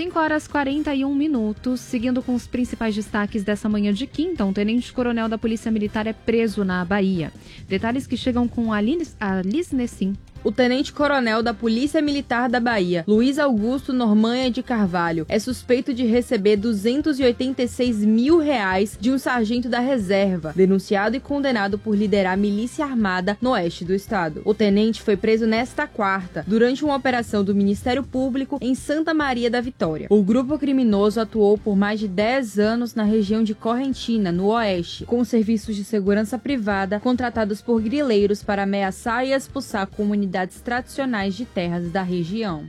5h41, seguindo com os principais destaques dessa manhã de quinta, um tenente-coronel da Polícia Militar é preso na Bahia. Detalhes que chegam com a Liz Nessim. O tenente-coronel da Polícia Militar da Bahia, Luiz Augusto Normanha de Carvalho, é suspeito de receber R$286 mil de um sargento da reserva, denunciado e condenado por liderar milícia armada no oeste do estado. O tenente foi preso nesta quarta, durante uma operação do Ministério Público em Santa Maria da Vitória. O grupo criminoso atuou por mais de 10 anos na região de Correntina, no oeste, com serviços de segurança privada contratados por grileiros para ameaçar e expulsar comunidades tradicionais de terras da região.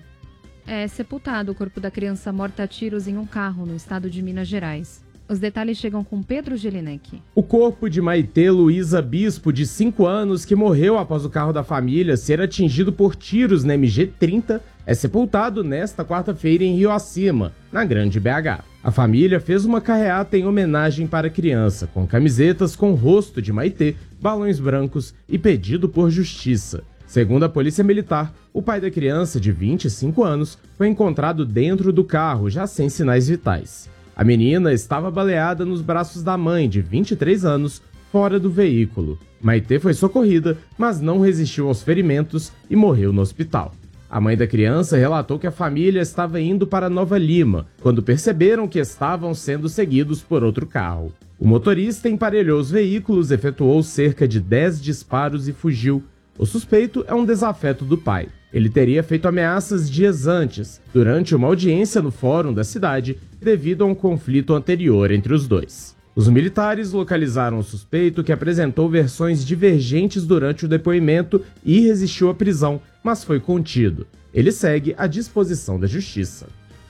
É sepultado o corpo da criança morta a tiros em um carro no estado de Minas Gerais. Os detalhes chegam com Pedro Gelinek. O corpo de Maitê Luísa Bispo, de 5 anos, que morreu após o carro da família ser atingido por tiros na MG-30, é sepultado nesta quarta-feira em Rio Acima, na Grande BH. A família fez uma carreata em homenagem para a criança, com camisetas com o rosto de Maitê, balões brancos e pedido por justiça. Segundo a Polícia Militar, o pai da criança, de 25 anos, foi encontrado dentro do carro, já sem sinais vitais. A menina estava baleada nos braços da mãe, de 23 anos, fora do veículo. Maitê foi socorrida, mas não resistiu aos ferimentos e morreu no hospital. A mãe da criança relatou que a família estava indo para Nova Lima, quando perceberam que estavam sendo seguidos por outro carro. O motorista emparelhou os veículos, efetuou cerca de 10 disparos e fugiu. O suspeito é um desafeto do pai. Ele teria feito ameaças dias antes, durante uma audiência no fórum da cidade, devido a um conflito anterior entre os dois. Os militares localizaram o suspeito, que apresentou versões divergentes durante o depoimento e resistiu à prisão, mas foi contido. Ele segue à disposição da justiça.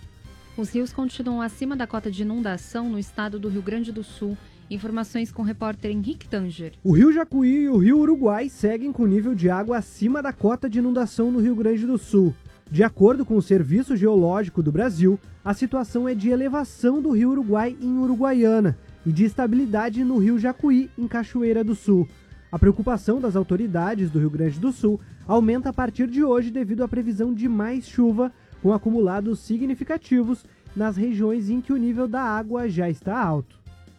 Os rios continuam acima da cota de inundação no estado do Rio Grande do Sul. Informações com o repórter Henrique Tanger. O Rio Jacuí e o Rio Uruguai seguem com nível de água acima da cota de inundação no Rio Grande do Sul. De acordo com o Serviço Geológico do Brasil, a situação é de elevação do Rio Uruguai em Uruguaiana e de estabilidade no Rio Jacuí, em Cachoeira do Sul. A preocupação das autoridades do Rio Grande do Sul aumenta a partir de hoje devido à previsão de mais chuva, com acumulados significativos nas regiões em que o nível da água já está alto.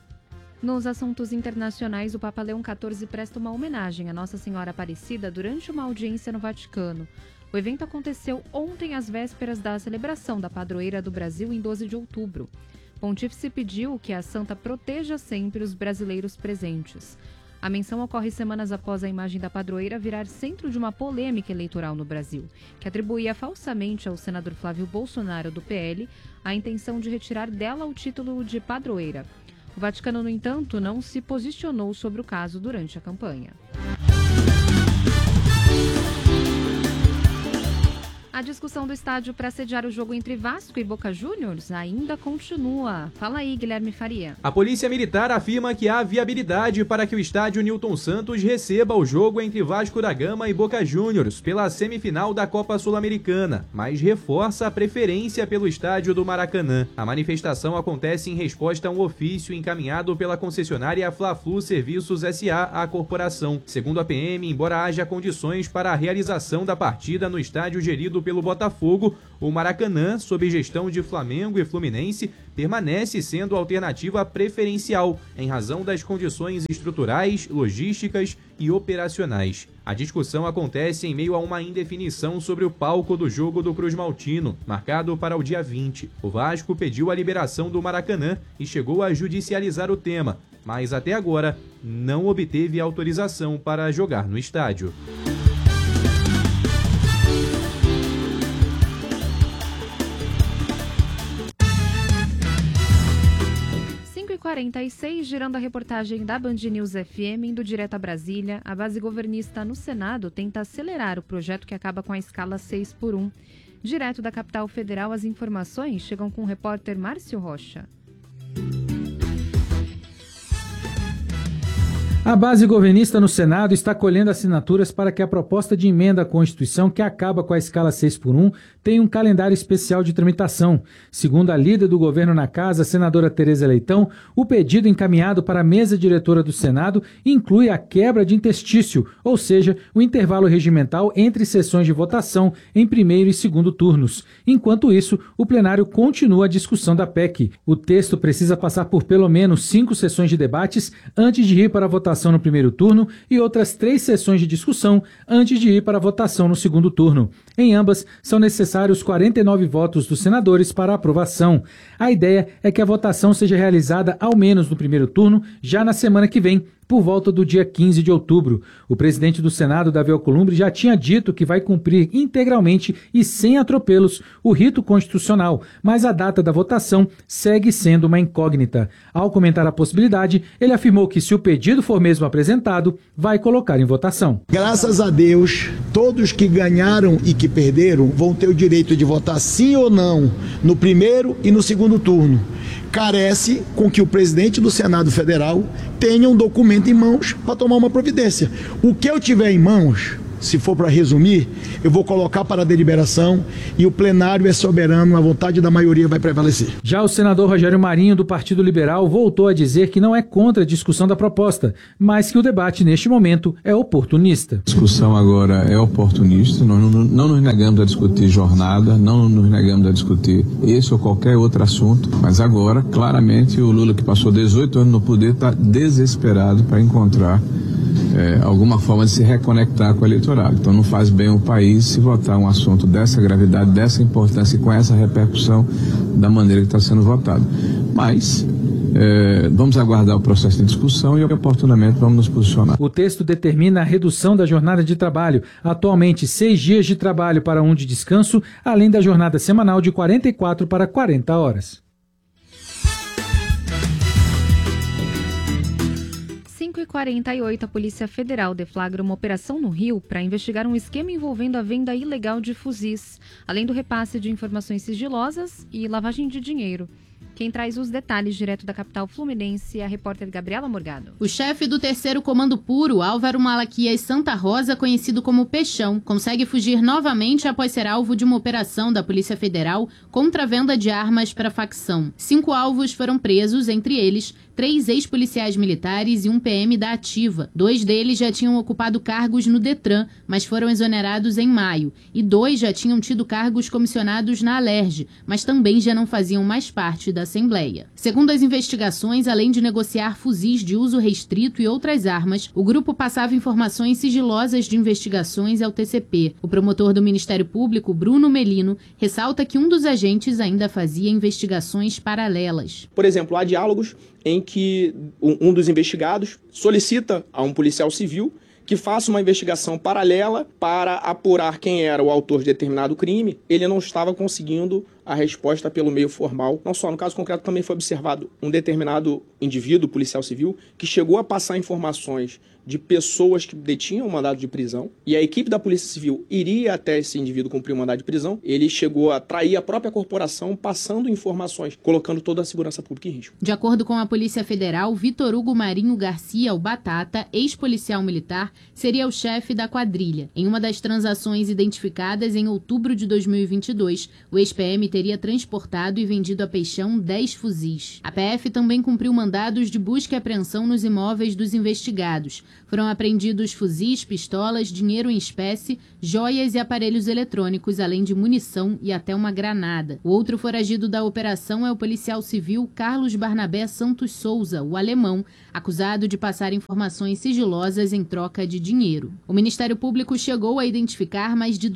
Nos assuntos internacionais, o Papa Leão XIV presta uma homenagem à Nossa Senhora Aparecida durante uma audiência no Vaticano. O evento aconteceu ontem às vésperas da celebração da padroeira do Brasil em 12 de outubro. O pontífice pediu que a santa proteja sempre os brasileiros presentes. A menção ocorre semanas após a imagem da padroeira virar centro de uma polêmica eleitoral no Brasil, que atribuía falsamente ao senador Flávio Bolsonaro, do PL, a intenção de retirar dela o título de padroeira. O Vaticano, no entanto, não se posicionou sobre o caso durante a campanha. A discussão do estádio para sediar o jogo entre Vasco e Boca Juniors ainda continua. Fala aí, Guilherme Faria. A Polícia Militar afirma que há viabilidade para que o estádio Newton Santos receba o jogo entre Vasco da Gama e Boca Juniors pela semifinal da Copa Sul-Americana, mas reforça a preferência pelo estádio do Maracanã. A manifestação acontece em resposta a um ofício encaminhado pela concessionária Fla-Flu Serviços S.A. à corporação. Segundo a PM, embora haja condições para a realização da partida no estádio gerido pelo Botafogo, o Maracanã, sob gestão de Flamengo e Fluminense, permanece sendo a alternativa preferencial, em razão das condições estruturais, logísticas e operacionais. A discussão acontece em meio a uma indefinição sobre o palco do jogo do Cruz Maltino, marcado para o dia 20. O Vasco pediu a liberação do Maracanã e chegou a judicializar o tema, mas até agora não obteve autorização para jogar no estádio. 5h46, girando a reportagem da Band News FM, indo direto a Brasília, a base governista no Senado tenta acelerar o projeto que acaba com a escala 6x1. Direto da capital federal, as informações chegam com o repórter Márcio Rocha. A base governista no Senado está colhendo assinaturas para que a proposta de emenda à Constituição, que acaba com a escala 6x1, tenha um calendário especial de tramitação. Segundo a líder do governo na casa, a senadora Tereza Leitão, o pedido encaminhado para a mesa diretora do Senado inclui a quebra de interstício, ou seja, o intervalo regimental entre sessões de votação em primeiro e segundo turnos. Enquanto isso, o plenário continua a discussão da PEC. O texto precisa passar por pelo menos 5 sessões de debates antes de ir para a votação no primeiro turno e outras 3 sessões de discussão antes de ir para a votação no segundo turno. Em ambas, são necessários 49 votos dos senadores para a aprovação. A ideia é que a votação seja realizada ao menos no primeiro turno, já na semana que vem, por volta do dia 15 de outubro. O presidente do Senado, Davi Alcolumbre, já tinha dito que vai cumprir integralmente e sem atropelos o rito constitucional, mas a data da votação segue sendo uma incógnita. Ao comentar a possibilidade, ele afirmou que, se o pedido for mesmo apresentado, vai colocar em votação. Graças a Deus, todos que ganharam e que perderam vão ter o direito de votar sim ou não no primeiro e no segundo turno. Carece com que o presidente do Senado Federal tenha um documento em mãos para tomar uma providência. O que eu tiver em mãos, se for para resumir, eu vou colocar para a deliberação e o plenário é soberano, a vontade da maioria vai prevalecer. Já o senador Rogério Marinho, do Partido Liberal, voltou a dizer que não é contra a discussão da proposta, mas que o debate neste momento é oportunista. A discussão agora é oportunista, nós não nos negamos a discutir jornada, não nos negamos a discutir esse ou qualquer outro assunto, mas agora, claramente, o Lula, que passou 18 anos no poder, está desesperado para encontrar alguma forma de se reconectar com o eleitorado. Então não faz bem o país se votar um assunto dessa gravidade, dessa importância e com essa repercussão da maneira que está sendo votado. Mas vamos aguardar o processo de discussão e oportunamente vamos nos posicionar. O texto determina a redução da jornada de trabalho, atualmente 6 dias de trabalho para 1 de descanso, além da jornada semanal de 44 para 40 horas. 5h48, a Polícia Federal deflagra uma operação no Rio para investigar um esquema envolvendo a venda ilegal de fuzis, além do repasse de informações sigilosas e lavagem de dinheiro. Quem traz os detalhes direto da capital fluminense é a repórter Gabriela Morgado. O chefe do 3º Comando Puro, Álvaro Malaquias Santa Rosa, conhecido como Peixão, consegue fugir novamente após ser alvo de uma operação da Polícia Federal contra a venda de armas para a facção. 5 alvos foram presos, entre eles 3 ex-policiais militares e um PM da Ativa. 2 deles já tinham ocupado cargos no Detran, mas foram exonerados em maio. E 2 já tinham tido cargos comissionados na Alerj, mas também já não faziam mais parte da Assembleia. Segundo as investigações, além de negociar fuzis de uso restrito e outras armas, o grupo passava informações sigilosas de investigações ao TCP. O promotor do Ministério Público, Bruno Melino, ressalta que um dos agentes ainda fazia investigações paralelas. Por exemplo, há diálogos em que um dos investigados solicita a um policial civil que faça uma investigação paralela para apurar quem era o autor de determinado crime. Ele não estava conseguindo a resposta pelo meio formal. Não só, no caso concreto também foi observado um determinado indivíduo, policial civil, que chegou a passar informações de pessoas que detinham um mandado de prisão, e a equipe da Polícia Civil iria até esse indivíduo cumprir um mandado de prisão. Ele chegou a trair a própria corporação, passando informações, colocando toda a segurança pública em risco. De acordo com a Polícia Federal, Vitor Hugo Marinho Garcia, o Batata, ex-policial militar, seria o chefe da quadrilha. Em uma das transações identificadas em outubro de 2022, o ex-PM teria transportado e vendido a Peixão 10 fuzis. A PF também cumpriu mandados de busca e apreensão nos imóveis dos investigados. Foram apreendidos fuzis, pistolas, dinheiro em espécie, joias e aparelhos eletrônicos, além de munição e até uma granada. O outro foragido da operação é o policial civil Carlos Barnabé Santos Souza, o alemão, acusado de passar informações sigilosas em troca de dinheiro. O Ministério Público chegou a identificar mais de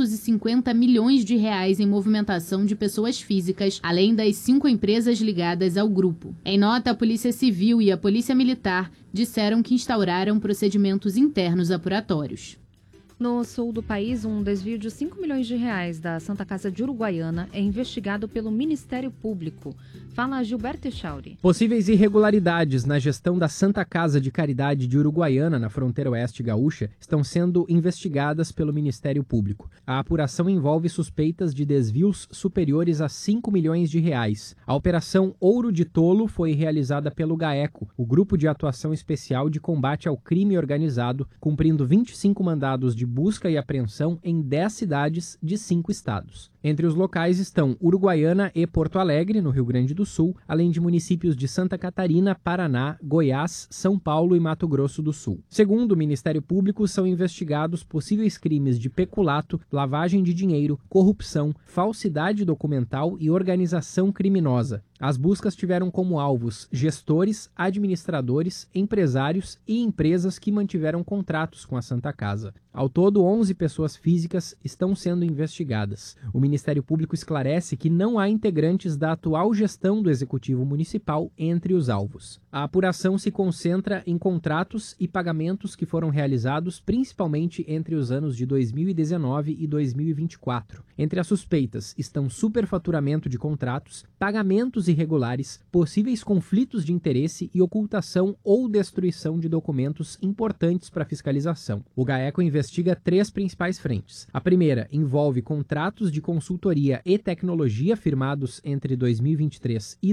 250 milhões de reais em movimentação de pessoas físicas, além das 5 empresas ligadas ao grupo. Em nota, a Polícia Civil e a Polícia Militar disseram que instauraram procedimentos internos apuratórios. No sul do país, um desvio de 5 milhões de reais da Santa Casa de Uruguaiana é investigado pelo Ministério Público. Fala Gilberto Echauri. Possíveis irregularidades na gestão da Santa Casa de Caridade de Uruguaiana, na fronteira oeste gaúcha, estão sendo investigadas pelo Ministério Público. A apuração envolve suspeitas de desvios superiores a 5 milhões de reais. A Operação Ouro de Tolo foi realizada pelo GAECO, o Grupo de Atuação Especial de Combate ao Crime Organizado, cumprindo 25 mandados de busca e apreensão em 10 cidades de 5 estados. Entre os locais estão Uruguaiana e Porto Alegre, no Rio Grande do Sul, além de municípios de Santa Catarina, Paraná, Goiás, São Paulo e Mato Grosso do Sul. Segundo o Ministério Público, são investigados possíveis crimes de peculato, lavagem de dinheiro, corrupção, falsidade documental e organização criminosa. As buscas tiveram como alvos gestores, administradores, empresários e empresas que mantiveram contratos com a Santa Casa. Ao todo, 11 pessoas físicas estão sendo investigadas. O Ministério Público esclarece que não há integrantes da atual gestão do Executivo Municipal entre os alvos. A apuração se concentra em contratos e pagamentos que foram realizados principalmente entre os anos de 2019 e 2024. Entre as suspeitas estão superfaturamento de contratos, pagamentos irregulares, possíveis conflitos de interesse e ocultação ou destruição de documentos importantes para a fiscalização. O GAECO investiga 3 principais frentes. A primeira envolve contratos de consultoria e tecnologia firmados entre 2023 e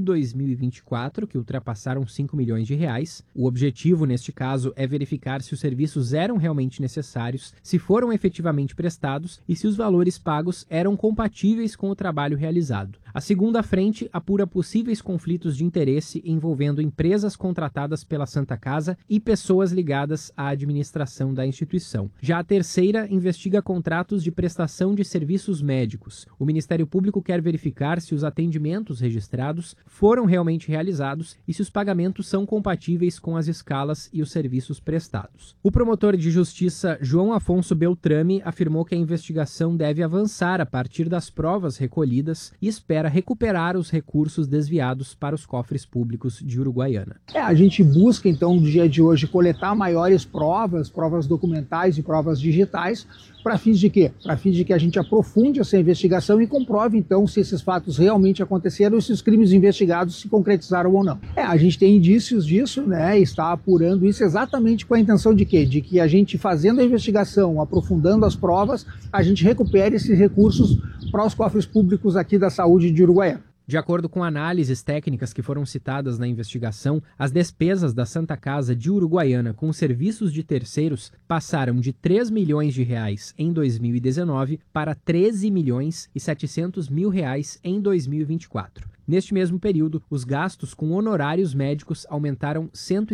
2024, que ultrapassaram 5 milhões de reais. O objetivo, neste caso, é verificar se os serviços eram realmente necessários, se foram efetivamente prestados e se os valores pagos eram compatíveis com o trabalho realizado. A segunda frente apura possíveis conflitos de interesse envolvendo empresas contratadas pela Santa Casa e pessoas ligadas à administração da instituição. Já a terceira investiga contratos de prestação de serviços médicos. O Ministério Público quer verificar se os atendimentos registrados foram realmente realizados e se os pagamentos são compatíveis com as escalas e os serviços prestados. O promotor de justiça João Afonso Beltrame afirmou que a investigação deve avançar a partir das provas recolhidas e espera recuperar os recursos desviados para os cofres públicos de Uruguaiana. A gente busca, então, no dia de hoje, coletar maiores provas documentais e provas digitais, para fins de quê? Para fins de que a gente aprofunde essa investigação e comprove, então, se esses fatos realmente aconteceram e se os crimes investigados se concretizaram ou não. A gente tem indícios disso, né, e está apurando isso exatamente com a intenção de quê? De que a gente, fazendo a investigação, aprofundando as provas, a gente recupere esses recursos para os cofres públicos aqui da saúde de Uruguaiana. De acordo com análises técnicas que foram citadas na investigação, as despesas da Santa Casa de Uruguaiana com serviços de terceiros passaram de 3 milhões de reais em 2019 para 13 milhões e 700 mil reais em 2024. Neste mesmo período, os gastos com honorários médicos aumentaram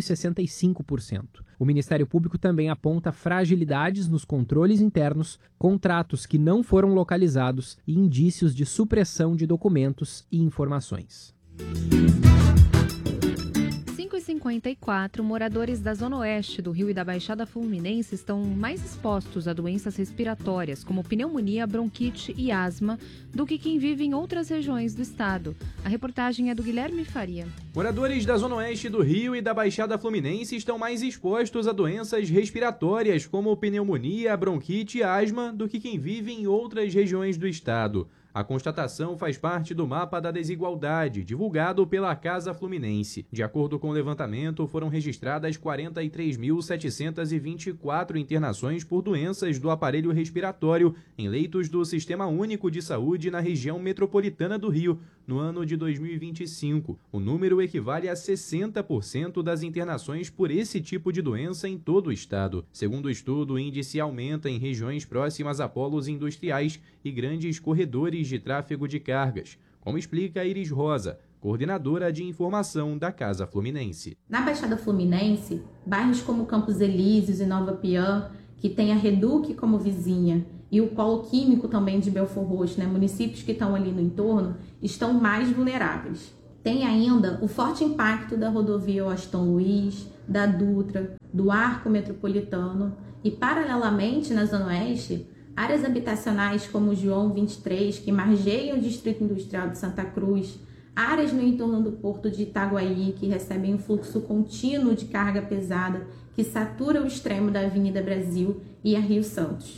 165%. O Ministério Público também aponta fragilidades nos controles internos, contratos que não foram localizados e indícios de supressão de documentos e informações. 5h54, moradores da Zona Oeste do Rio e da Baixada Fluminense estão mais expostos a doenças respiratórias, como pneumonia, bronquite e asma, do que quem vive em outras regiões do estado. A reportagem é do Guilherme Faria. Moradores da Zona Oeste do Rio e da Baixada Fluminense estão mais expostos a doenças respiratórias, como pneumonia, bronquite e asma, do que quem vive em outras regiões do estado. A constatação faz parte do mapa da desigualdade, divulgado pela Casa Fluminense. De acordo com o levantamento, foram registradas 43.724 internações por doenças do aparelho respiratório em leitos do Sistema Único de Saúde na região metropolitana do Rio, no ano de 2025. O número equivale a 60% das internações por esse tipo de doença em todo o estado. Segundo o estudo, o índice aumenta em regiões próximas a polos industriais e grandes corredores de tráfego de cargas, como explica Iris Rosa, coordenadora de informação da Casa Fluminense. Na Baixada Fluminense, bairros como Campos Elíseos e Nova Piã, que tem a Reduc como vizinha, e o Polo Químico também de Belfor Roxo, municípios que estão ali no entorno, estão mais vulneráveis. Tem ainda o forte impacto da rodovia Washington Luiz, da Dutra, do Arco Metropolitano e, paralelamente, na Zona Oeste, áreas habitacionais como o João 23, que margeiam o Distrito Industrial de Santa Cruz, áreas no entorno do Porto de Itaguaí, que recebem um fluxo contínuo de carga pesada, que satura o extremo da Avenida Brasil e a Rio Santos.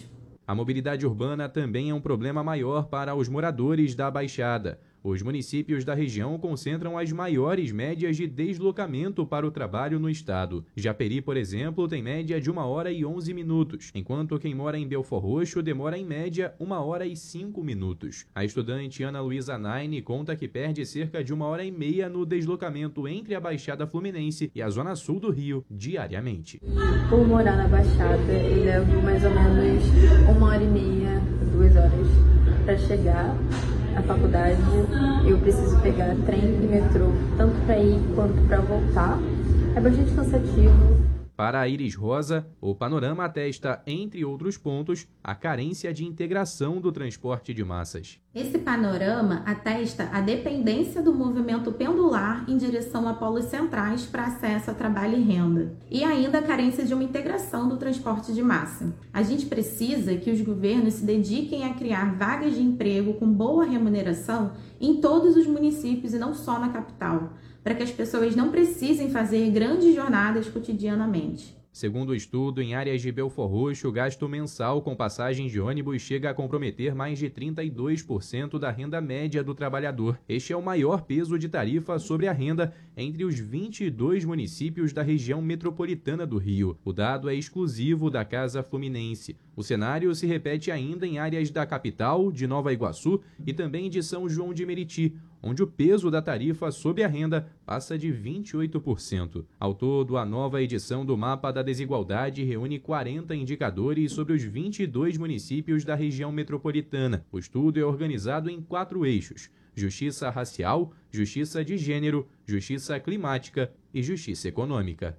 A mobilidade urbana também é um problema maior para os moradores da Baixada. Os municípios da região concentram as maiores médias de deslocamento para o trabalho no estado. Japeri, por exemplo, tem média de 1 hora e 11 minutos, enquanto quem mora em Belford Roxo demora em média 1 hora e 5 minutos. A estudante Ana Luísa Naine conta que perde cerca de 1 hora e meia no deslocamento entre a Baixada Fluminense e a Zona Sul do Rio diariamente. Por morar na Baixada, eu levo mais ou menos 1 hora e meia, 2 horas para chegar à faculdade. Eu preciso pegar trem e metrô, tanto para ir quanto para voltar. É bastante cansativo. Para a Iris Rosa, o panorama atesta, entre outros pontos, a carência de integração do transporte de massas. Esse panorama atesta a dependência do movimento pendular em direção a polos centrais para acesso a trabalho e renda, e ainda a carência de uma integração do transporte de massa. A gente precisa que os governos se dediquem a criar vagas de emprego com boa remuneração em todos os municípios e não só na capital, para que as pessoas não precisem fazer grandes jornadas cotidianamente. Segundo o estudo, em áreas de Belford Roxo, o gasto mensal com passagens de ônibus chega a comprometer mais de 32% da renda média do trabalhador. Este é o maior peso de tarifa sobre a renda entre os 22 municípios da região metropolitana do Rio. O dado é exclusivo da Casa Fluminense. O cenário se repete ainda em áreas da capital, de Nova Iguaçu e também de São João de Meriti, onde o peso da tarifa sobre a renda passa de 28%. Ao todo, a nova edição do Mapa da Desigualdade reúne 40 indicadores sobre os 22 municípios da região metropolitana. O estudo é organizado em 4 eixos: justiça racial, justiça de gênero, justiça climática e justiça econômica.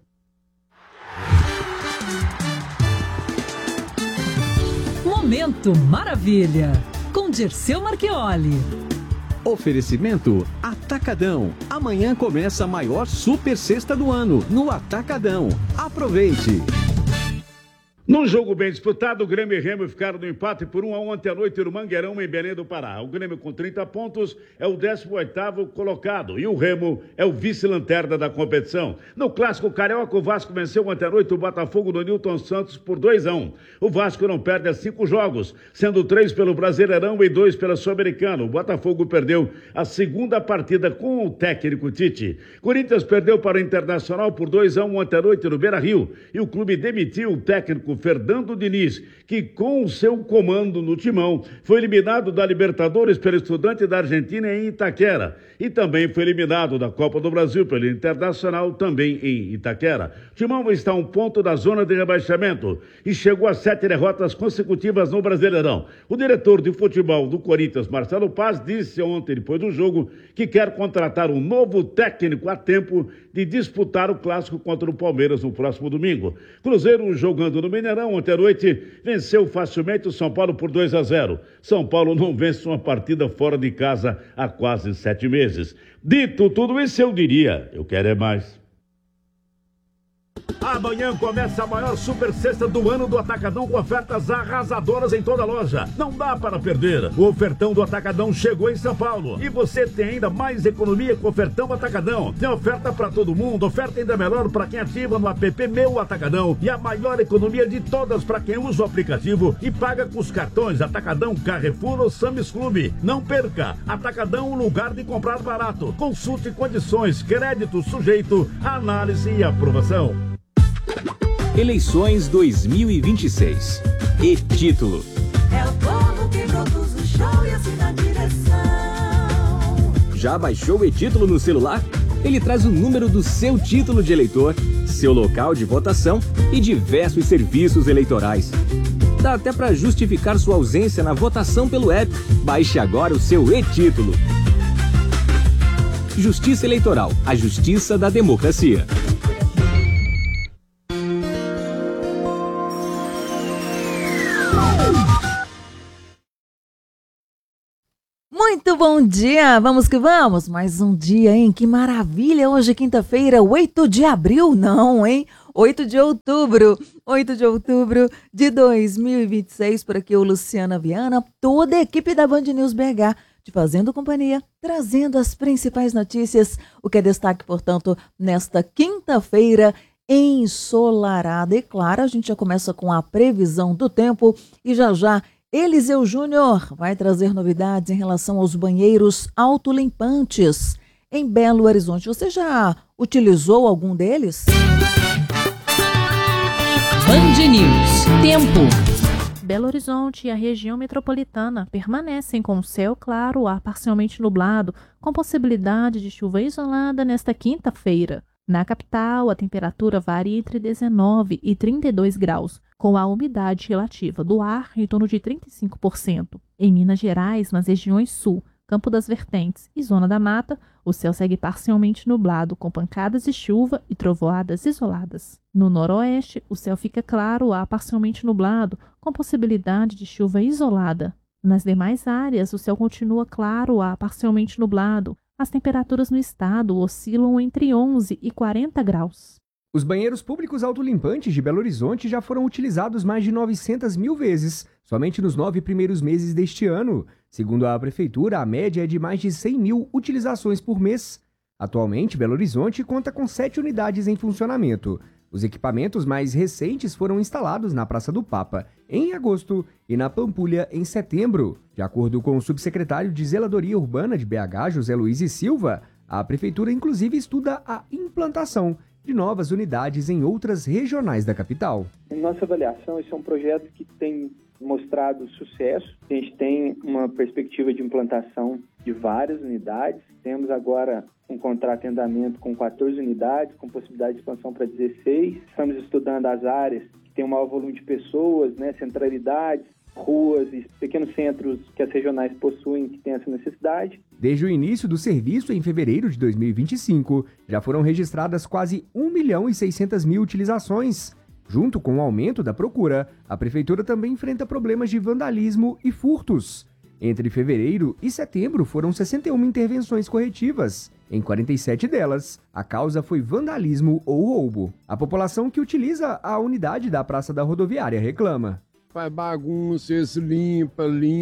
Momento Maravilha, com Dirceu Marchioli. Oferecimento Atacadão. Amanhã começa a maior super sexta do ano no Atacadão. Aproveite! Num jogo bem disputado, o Grêmio e Remo ficaram no empate por 1-1 ontem à noite no Mangueirão, em Belém do Pará. O Grêmio, com 30 pontos, é o 18º colocado e o Remo é o vice-lanterna da competição. No Clássico Carioca, o Vasco venceu ontem à noite o Botafogo do Newton Santos por 2-1. O Vasco não perde há 5 jogos, sendo 3 pelo Brasileirão e 2 pela Sul-Americana. O Botafogo perdeu a segunda partida com o técnico Tite. Corinthians perdeu para o Internacional por 2-1 ontem à noite no Beira-Rio e o clube demitiu o técnico Fernando Diniz, que com o seu comando no timão foi eliminado da Libertadores pelo Estudante da Argentina em Itaquera e também foi eliminado da Copa do Brasil pelo Internacional também em Itaquera. O timão está a 1 ponto da zona de rebaixamento e chegou a 7 derrotas consecutivas no Brasileirão. O diretor de futebol do Corinthians, Marcelo Paz, disse ontem, depois do jogo, que quer contratar um novo técnico a tempo de disputar o clássico contra o Palmeiras no próximo domingo. Cruzeiro, jogando no Mineirão ontem à noite, venceu facilmente o São Paulo por 2-0. São Paulo não vence uma partida fora de casa há quase 7 meses. Dito tudo isso, eu diria, eu quero é mais. Amanhã começa a maior super sexta do ano do Atacadão, com ofertas arrasadoras em toda a loja. Não dá para perder. O ofertão do Atacadão chegou em São Paulo. E você tem ainda mais economia com o ofertão Atacadão. Tem oferta para todo mundo, oferta ainda melhor para quem ativa no app Meu Atacadão. E a maior economia de todas para quem usa o aplicativo e paga com os cartões Atacadão, Carrefour ou Sam's Club. Não perca. Atacadão, um lugar de comprar barato. Consulte condições, crédito sujeito, análise e aprovação. Eleições 2026. E título. É o povo que produz o show e assim na direção. Já baixou o e-título no celular? Ele traz o número do seu título de eleitor, seu local de votação e diversos serviços eleitorais. Dá até para justificar sua ausência na votação pelo app. Baixe agora o seu e-título. Justiça Eleitoral, a justiça da democracia. Muito bom dia, vamos que vamos, mais um dia, hein, que maravilha, hoje quinta-feira, 8 de abril, não, hein, 8 de outubro de 2026, por aqui o Luciana Viana, toda a equipe da Band News BH, te fazendo companhia, trazendo as principais notícias, o que é destaque, portanto, nesta quinta-feira, ensolarada. E claro, a gente já começa com a previsão do tempo e já Eliseu Júnior vai trazer novidades em relação aos banheiros autolimpantes em Belo Horizonte. Você já utilizou algum deles? Band News. Tempo. Belo Horizonte e a região metropolitana permanecem com céu claro a parcialmente nublado, com possibilidade de chuva isolada nesta quinta-feira. Na capital, a temperatura varia entre 19 e 32 graus, com a umidade relativa do ar em torno de 35%. Em Minas Gerais, nas regiões sul, Campo das Vertentes e Zona da Mata, o céu segue parcialmente nublado, com pancadas de chuva e trovoadas isoladas. No noroeste, o céu fica claro a parcialmente nublado, com possibilidade de chuva isolada. Nas demais áreas, o céu continua claro a parcialmente nublado. As temperaturas no estado oscilam entre 11 e 40 graus. Os banheiros públicos autolimpantes de Belo Horizonte já foram utilizados mais de 900 mil vezes, somente nos 9 primeiros meses deste ano. Segundo a Prefeitura, a média é de mais de 100 mil utilizações por mês. Atualmente, Belo Horizonte conta com 7 unidades em funcionamento. Os equipamentos mais recentes foram instalados na Praça do Papa, em agosto, e na Pampulha, em setembro. De acordo com o subsecretário de Zeladoria Urbana de BH, José Luiz e Silva, a Prefeitura inclusive estuda a implantação de novas unidades em outras regionais da capital. Em nossa avaliação, esse é um projeto que tem mostrado sucesso. A gente tem uma perspectiva de implantação de várias unidades. Temos agora um contrato em andamento com 14 unidades, com possibilidade de expansão para 16. Estamos estudando as áreas que têm um maior volume de pessoas, centralidades, ruas e pequenos centros que as regionais possuem que têm essa necessidade. Desde o início do serviço, em fevereiro de 2025, já foram registradas quase 1.600.000 utilizações. Junto com o aumento da procura, a Prefeitura também enfrenta problemas de vandalismo e furtos. Entre fevereiro e setembro foram 61 intervenções corretivas. Em 47 delas, a causa foi vandalismo ou roubo. A população que utiliza a unidade da Praça da Rodoviária reclama. Faz bagunça, esse limpa,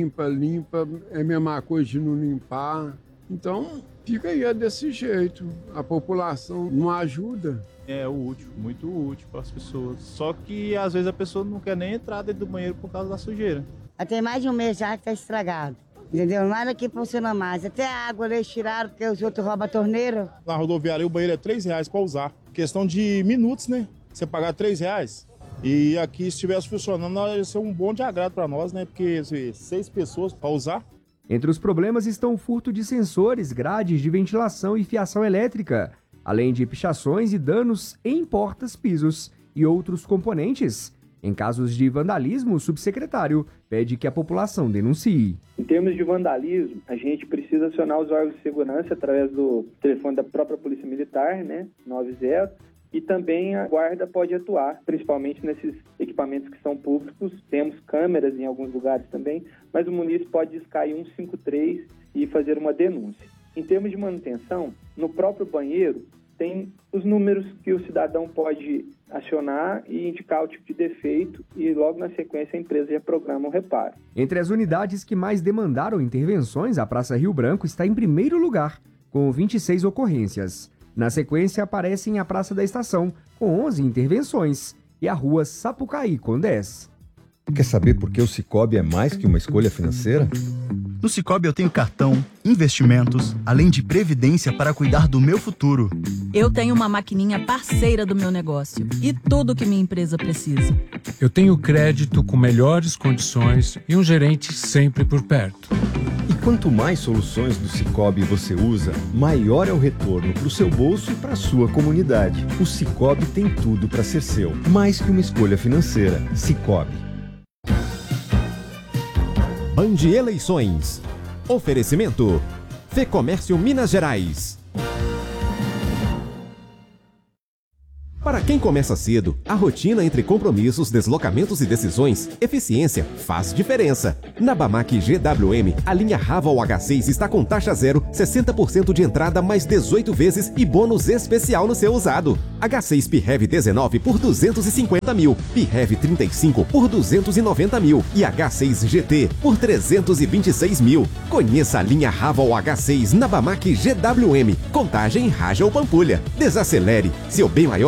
é a mesma coisa de não limpar. Então, fica aí desse jeito. A população não ajuda. É útil, muito útil para as pessoas. Só que às vezes a pessoa não quer nem entrar dentro do banheiro por causa da sujeira. Tem mais de um mês já que está estragado. Entendeu? Nada que funciona mais. Até a água eles tiraram porque os outros roubam a torneira. Na rodoviária o banheiro é R$3 para usar. Questão de minutos, né? Você pagar R$3. E aqui, se estivesse funcionando, ia ser um bom de agrado para nós, né? Porque 6 pessoas para usar. Entre os problemas estão o furto de sensores, grades de ventilação e fiação elétrica, além de pichações e danos em portas, pisos e outros componentes. Em casos de vandalismo, o subsecretário pede que a população denuncie. Em termos de vandalismo, a gente precisa acionar os órgãos de segurança através do telefone da própria Polícia Militar, 90, e também a Guarda pode atuar, principalmente nesses equipamentos que são públicos. Temos câmeras em alguns lugares também, mas o munícipe pode discar 153 e fazer uma denúncia. Em termos de manutenção, no próprio banheiro, tem os números que o cidadão pode acionar e indicar o tipo de defeito e logo na sequência a empresa já programa o reparo. Entre as unidades que mais demandaram intervenções, a Praça Rio Branco está em primeiro lugar, com 26 ocorrências. Na sequência aparecem a Praça da Estação, com 11 intervenções, e a Rua Sapucaí, com 10. Quer saber por que o Sicoob é mais que uma escolha financeira? No Sicoob eu tenho cartão, investimentos, além de previdência para cuidar do meu futuro. Eu tenho uma maquininha parceira do meu negócio e tudo que minha empresa precisa. Eu tenho crédito com melhores condições e um gerente sempre por perto. E quanto mais soluções do Sicoob você usa, maior é o retorno para o seu bolso e para a sua comunidade. O Sicoob tem tudo para ser seu, mais que uma escolha financeira. Sicoob. Band Eleições. Oferecimento: Fecomércio Minas Gerais. Para quem começa cedo, a rotina entre compromissos, deslocamentos e decisões, eficiência faz diferença. Na Bamac GWM, a linha Raval H6 está com taxa zero, 60% de entrada mais 18 vezes e bônus especial no seu usado. H6 PHEV 19 por 250 mil, PHEV 35 por 290 mil e H6 GT por 326 mil. Conheça a linha Raval H6 na Bamac GWM. Contagem Raja ou Pampulha. Desacelere, seu bem maior é a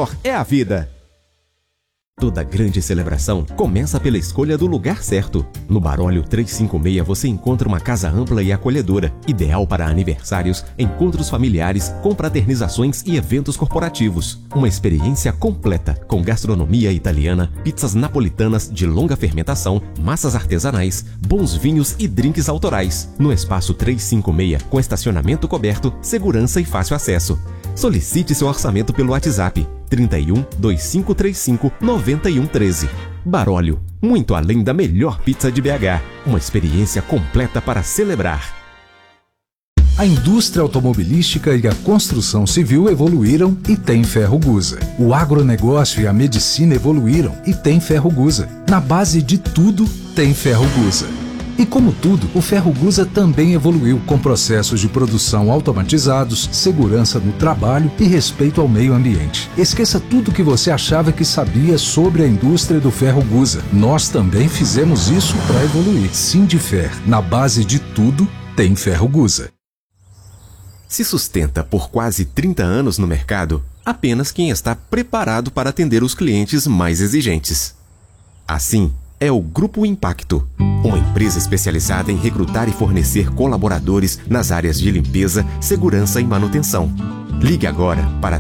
vida. Toda grande celebração começa pela escolha do lugar certo. No Barólio 356 você encontra uma casa ampla e acolhedora, ideal para aniversários, encontros familiares, confraternizações e eventos corporativos. Uma experiência completa, com gastronomia italiana, pizzas napolitanas de longa fermentação, massas artesanais, bons vinhos e drinks autorais. No espaço 356, com estacionamento coberto, segurança e fácil acesso. Solicite seu orçamento pelo WhatsApp 31 2535 9113. Barólio, muito além da melhor pizza de BH. Uma experiência completa para celebrar. A indústria automobilística e a construção civil evoluíram e tem Ferro Gusa. O agronegócio e a medicina evoluíram e tem Ferro Gusa. Na base de tudo, tem Ferro Gusa. E como tudo, o Ferro Gusa também evoluiu com processos de produção automatizados, segurança no trabalho e respeito ao meio ambiente. Esqueça tudo que você achava que sabia sobre a indústria do Ferro Gusa. Nós também fizemos isso para evoluir. Sindifer, na base de tudo, tem Ferro Gusa. Se sustenta por quase 30 anos no mercado, apenas quem está preparado para atender os clientes mais exigentes. Assim, é o Grupo Impacto, uma empresa especializada em recrutar e fornecer colaboradores nas áreas de limpeza, segurança e manutenção. Ligue agora para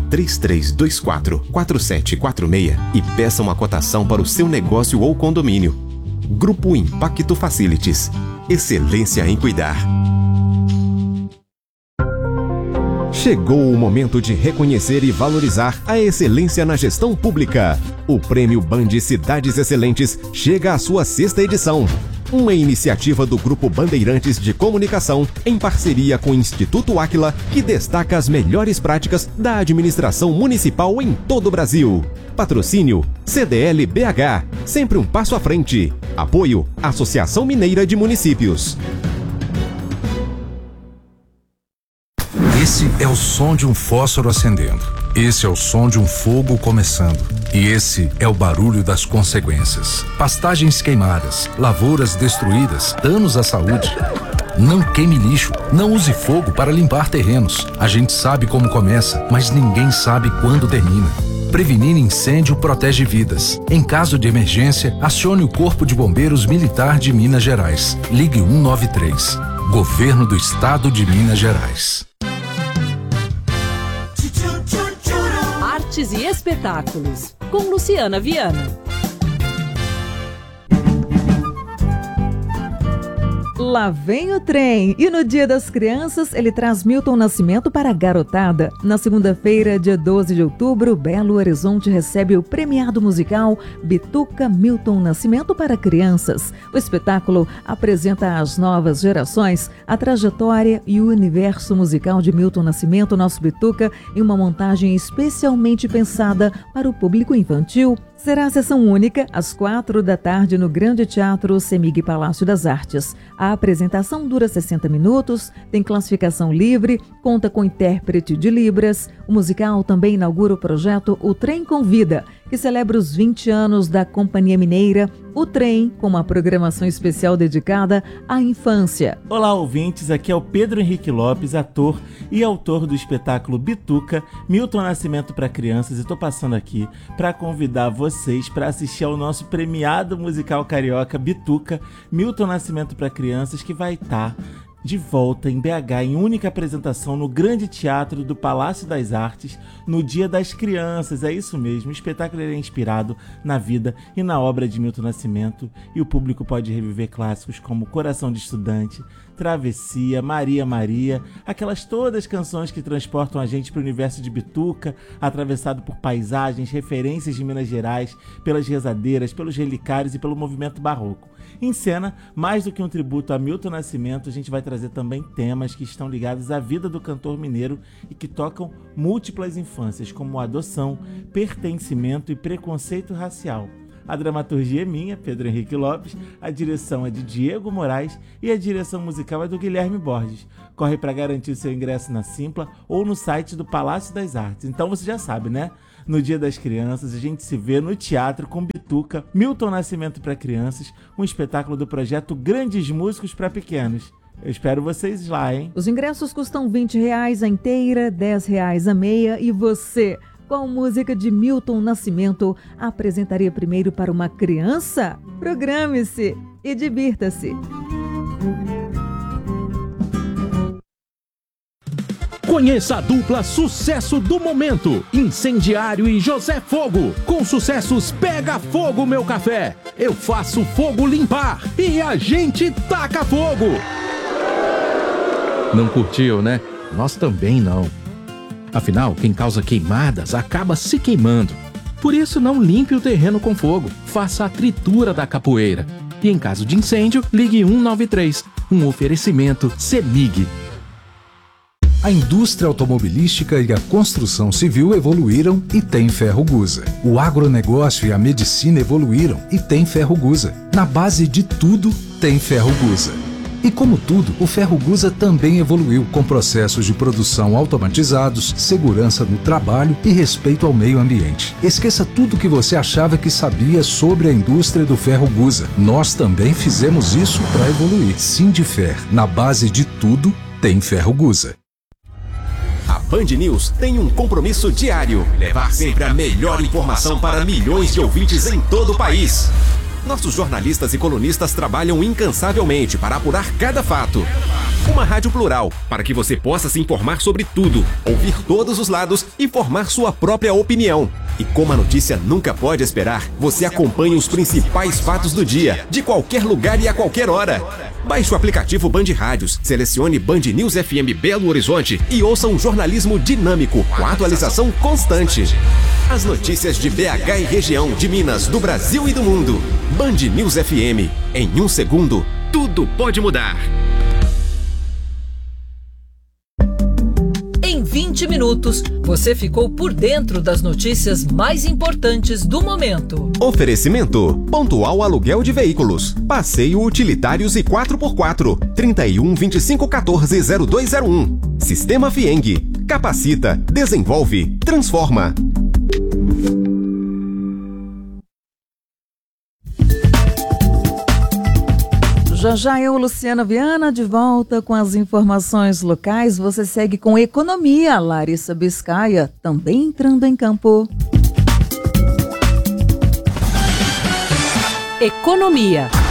3324-4746 e peça uma cotação para o seu negócio ou condomínio. Grupo Impacto Facilities. Excelência em cuidar. Chegou o momento de reconhecer e valorizar a excelência na gestão pública. O Prêmio Band Cidades Excelentes chega à sua 6ª edição. Uma iniciativa do Grupo Bandeirantes de Comunicação, em parceria com o Instituto Áquila, que destaca as melhores práticas da administração municipal em todo o Brasil. Patrocínio CDL BH, sempre um passo à frente. Apoio Associação Mineira de Municípios. Esse é o som de um fósforo acendendo. Esse é o som de um fogo começando. E esse é o barulho das consequências. Pastagens queimadas, lavouras destruídas, danos à saúde. Não queime lixo, não use fogo para limpar terrenos. A gente sabe como começa, mas ninguém sabe quando termina. Prevenir incêndio protege vidas. Em caso de emergência, acione o Corpo de Bombeiros Militar de Minas Gerais. Ligue 193. Governo do Estado de Minas Gerais. Artes e espetáculos, com Luciana Viana. Lá vem o trem, e no Dia das Crianças ele traz Milton Nascimento para a garotada. Na segunda-feira, dia 12 de outubro, Belo Horizonte recebe o premiado musical Bituca Milton Nascimento para Crianças. O espetáculo apresenta às novas gerações a trajetória e o universo musical de Milton Nascimento, nosso Bituca, em uma montagem especialmente pensada para o público infantil. Será a sessão única, às 4 da tarde, no Grande Teatro Semig Palácio das Artes. A apresentação dura 60 minutos, tem classificação livre, conta com intérprete de Libras. O musical também inaugura o projeto O Trem Convida, que celebra os 20 anos da Companhia Mineira, o trem, com uma programação especial dedicada à infância. Olá, ouvintes, aqui é o Pedro Henrique Lopes, ator e autor do espetáculo Bituca, Milton Nascimento para Crianças, e estou passando aqui para convidar vocês para assistir ao nosso premiado musical carioca Bituca, Milton Nascimento para Crianças, que vai estar de volta em BH em única apresentação no Grande Teatro do Palácio das Artes no Dia das Crianças. É isso mesmo, o espetáculo é inspirado na vida e na obra de Milton Nascimento, e o público pode reviver clássicos como Coração de Estudante, Travessia, Maria Maria, aquelas todas canções que transportam a gente para o universo de Bituca, atravessado por paisagens, referências de Minas Gerais, pelas rezadeiras, pelos relicários e pelo movimento barroco. Em cena, mais do que um tributo a Milton Nascimento, a gente vai trazer também temas que estão ligados à vida do cantor mineiro e que tocam múltiplas infâncias, como adoção, pertencimento e preconceito racial. A dramaturgia é minha, Pedro Henrique Lopes, a direção é de Diego Moraes e a direção musical é do Guilherme Borges. Corre para garantir seu ingresso na Simpla ou no site do Palácio das Artes. Então você já sabe, né? No Dia das Crianças, a gente se vê no teatro com Bituca, Milton Nascimento para Crianças, um espetáculo do projeto Grandes Músicos para Pequenos. Eu espero vocês lá, hein? Os ingressos custam R$20 a inteira, R$10 a meia, e você Qual música de Milton Nascimento apresentaria primeiro para uma criança? Programe-se e divirta-se. Conheça a dupla sucesso do momento, Incendiário e José Fogo. Com sucessos Pega Fogo Meu Café, Eu Faço Fogo Limpar e A Gente Taca Fogo. Não curtiu, né? Nós também não. Afinal, quem causa queimadas acaba se queimando. Por isso, não limpe o terreno com fogo. Faça a tritura da capoeira. E em caso de incêndio, ligue 193. Um oferecimento CEMIG. A indústria automobilística e a construção civil evoluíram e tem Ferrogusa. O agronegócio e a medicina evoluíram e tem Ferrogusa. Na base de tudo, tem Ferrogusa. E como tudo, o Ferrogusa também evoluiu com processos de produção automatizados, segurança no trabalho e respeito ao meio ambiente. Esqueça tudo que você achava que sabia sobre a indústria do Ferrogusa. Nós também fizemos isso para evoluir. Sindifer, na base de tudo, tem Ferrogusa. A Band News tem um compromisso diário: levar sempre a melhor informação para milhões de ouvintes em todo o país. Nossos jornalistas e colunistas trabalham incansavelmente para apurar cada fato. Uma rádio plural, para que você possa se informar sobre tudo, ouvir todos os lados e formar sua própria opinião. E como a notícia nunca pode esperar, você acompanha os principais fatos do dia, de qualquer lugar e a qualquer hora. Baixe o aplicativo Band Rádios, selecione Band News FM Belo Horizonte e ouça um jornalismo dinâmico, com atualização constante. As notícias de BH e região, de Minas, do Brasil e do mundo. Band News FM. Em 1 segundo, tudo pode mudar. Em 20 minutos, você ficou por dentro das notícias mais importantes do momento. Oferecimento: Pontual Aluguel de Veículos, Passeio Utilitários e 4x4, 31 25 14 0201. Sistema Fieng, capacita, desenvolve, transforma. Já eu, Luciana Viana, de volta com as informações locais. Você segue com Economia. Larissa Biscaia também entrando em campo. Economia.